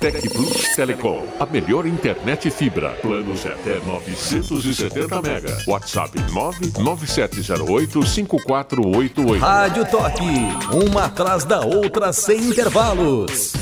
Tec Plus Telecom, a melhor internet fibra. Planos até 970 mega. WhatsApp 99708-5488. Rádio Toque, uma atrás da outra sem intervalos.